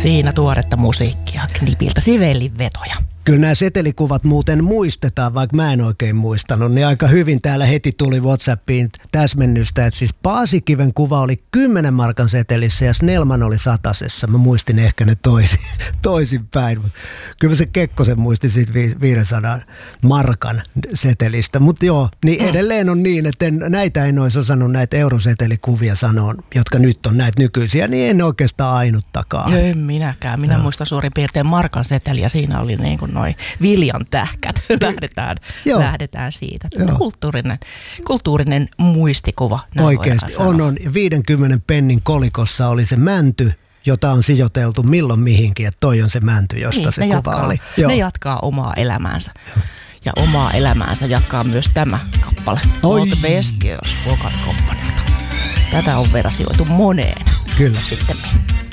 Siinä tuoretta musiikkia, Knipiltä Sivellin vetoja. Kyllä nämä setelikuvat muuten muistetaan, vaikka mä en oikein muistanut, niin aika hyvin täällä heti tuli WhatsAppiin täsmennystä, että siis Paasikiven kuva oli 10 markan setelissä ja Snellman oli 100:ssa. Mä muistin ehkä ne toisinpäin, mutta kyllä se Kekkosen muisti siitä 500 markan setelistä. Mutta joo, niin edelleen on niin, että näitä en olisi osannut näitä eurosetelikuvia sanoa, jotka nyt on näitä nykyisiä, niin en oikeastaan ainuttakaan. En minäkään. Minä muistan suurin piirtein markan seteli ja siinä oli niin kuin noin viljan tähkät. Lähdetään siitä. Kulttuurinen muistikuva. Oikeasti on. 50 pennin kolikossa oli se mänty, jota on sijoiteltu milloin mihinkin, että toi on se mänty, josta niin, se kuva oli. Ne jatkaa omaa elämäänsä. Ja omaa elämäänsä jatkaa myös tämä kappale. Old West Girls Vocal Companylta. Tätä on versioitu moneen. Kyllä. Sitten